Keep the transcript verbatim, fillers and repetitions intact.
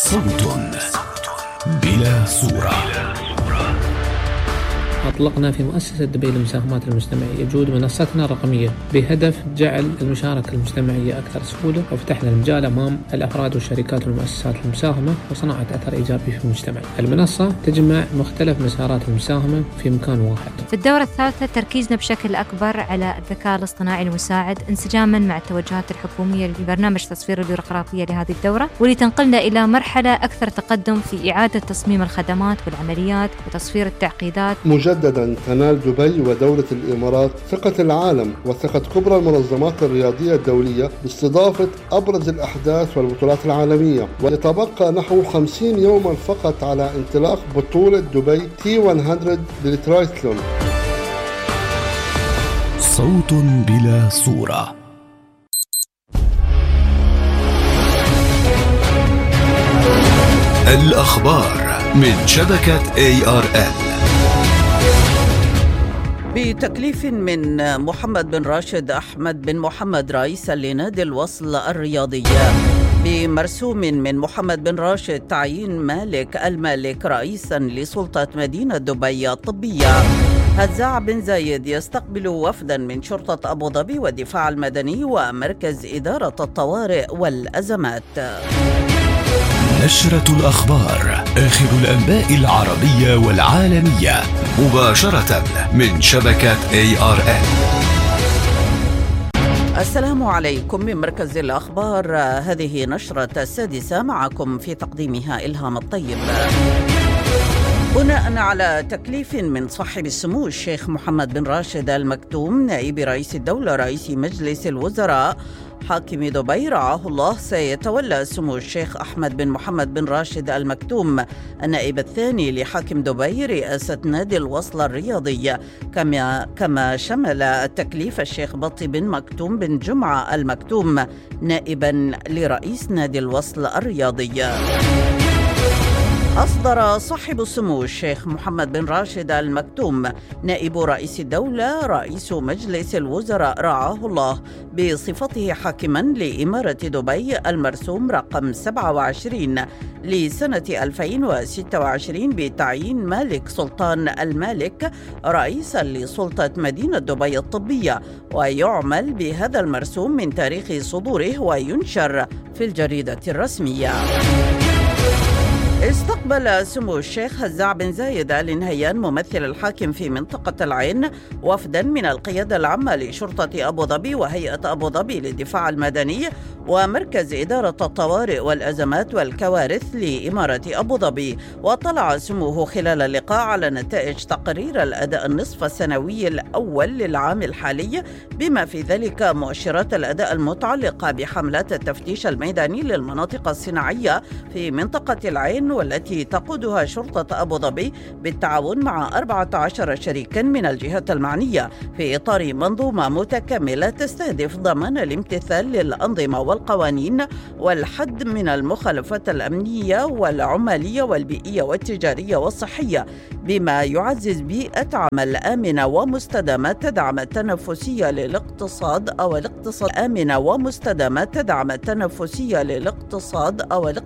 صوت بلا صورة. أطلقنا في مؤسسة دبي للمساهمات المجتمعية جهود منصتنا الرقمية بهدف جعل المشاركة المجتمعية أكثر سهولة، وفتحنا المجال أمام الأفراد والشركات والمؤسسات المساهمة وصناعة أثر إيجابي في المجتمع. المنصة تجمع مختلف مسارات المساهمة في مكان واحد. في الدورة الثالثة تركيزنا بشكل أكبر على الذكاء الاصطناعي المساعد انسجاما مع التوجهات الحكومية لبرنامج تصفير البيروقراطية لهذه الدورة، واللي تنقلنا إلى مرحلة أكثر تقدم في إعادة تصميم الخدمات والعمليات وتصفير التعقيدات. مجددا تنال دبي ودولة الإمارات ثقة العالم وثقة كبرى المنظمات الرياضية الدولية باستضافة أبرز الأحداث والبطولات العالمية، ويتبقى نحو خمسين يوما فقط على انطلاق بطولة دبي تي مئة للترايثلون. صوت بلا صورة. الأخبار من شبكة إيه آر إل. بتكليف من محمد بن راشد أحمد بن محمد رئيسا لنادي الوصل الرياضي، بمرسوم من محمد بن راشد تعيين مالك المالك رئيسا لسلطة مدينة دبي الطبية، هزاع بن زايد يستقبل وفدا من شرطة أبو ظبي والدفاع المدني ومركز إدارة الطوارئ والأزمات. نشرة الأخبار، آخر الأنباء العربية والعالمية مباشرة من شبكة إيه آر إل. السلام عليكم من مركز الأخبار، هذه نشرة السادسة، معكم في تقديمها إلهام الطيب. بناء على تكليف من صاحب السمو الشيخ محمد بن راشد المكتوم نائب رئيس الدولة رئيس مجلس الوزراء حاكم دبي رعاه الله، سيتولى سمو الشيخ أحمد بن محمد بن راشد المكتوم النائب الثاني لحاكم دبي رئاسة نادي الوصل الرياضي، كما كما شمل التكليف الشيخ بطي بن مكتوم بن جمعة المكتوم نائبا لرئيس نادي الوصل الرياضي. أصدر صاحب السمو الشيخ محمد بن راشد المكتوم نائب رئيس الدولة رئيس مجلس الوزراء رعاه الله بصفته حاكما لإمارة دبي المرسوم رقم سبعة وعشرين لسنة ألفين وستة وعشرين بتعيين مالك سلطان المالك رئيسا لسلطة مدينة دبي الطبية، ويعمل بهذا المرسوم من تاريخ صدوره وينشر في الجريدة الرسمية. استقبل سمو الشيخ هزاع بن زايد آل نهيان ممثل الحاكم في منطقة العين وفدا من القيادة العامة لشرطة أبو ظبي وهيئة أبو ظبي للدفاع المدني ومركز إدارة الطوارئ والأزمات والكوارث لإمارة أبو ظبي. وطلع سموه خلال اللقاء على نتائج تقرير الأداء النصف السنوي الأول للعام الحالي، بما في ذلك مؤشرات الأداء المتعلقة بحملات التفتيش الميداني للمناطق الصناعية في منطقة العين، والتي تقودها شرطة أبو ظبي بالتعاون مع أربعة عشر شريكا من الجهات المعنية في إطار منظومة متكاملة تستهدف ضمان الامتثال للأنظمة والقوانين والحد من المخالفات الأمنية والعمالية والبيئية والتجارية والصحية، بما يعزز بيئة عمل آمنة ومستدامة تدعم التنافسية للاقتصاد أو الاقتصاد آمنة ومستدامة تدعم التنافسية للاقتصاد أو الاقتصاد